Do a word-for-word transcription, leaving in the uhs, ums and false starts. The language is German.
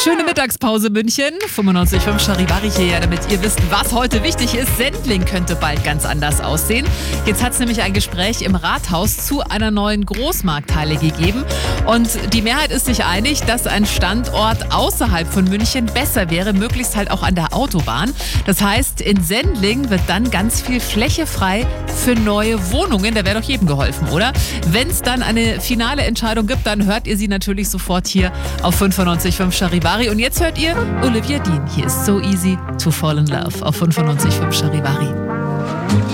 Schöne Mittagspause München, fünfundneunzig Komma fünf Charivari hier, damit ihr wisst, was heute wichtig ist. Sendling könnte bald ganz anders aussehen. Jetzt hat es nämlich ein Gespräch im Rathaus zu einer neuen Großmarkthalle gegeben. Und die Mehrheit ist sich einig, dass ein Standort außerhalb von München besser wäre, möglichst halt auch an der Autobahn. Das heißt, in Sendling wird dann ganz viel Fläche frei für neue Wohnungen. Da wäre doch jedem geholfen, oder? Wenn es dann eine finale Entscheidung gibt, dann hört ihr sie natürlich sofort hier auf fünfundneunzig Komma fünf Charivari. Und jetzt hört ihr Olivia Dean. Hier ist So Easy to Fall in Love auf fünfundneunzig Komma fünf Charivari.